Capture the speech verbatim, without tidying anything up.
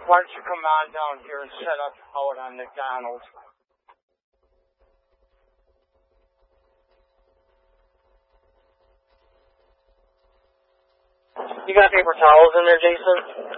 Why don't you come on down here and set up out on McDonald's? You got paper towels in there, Jason?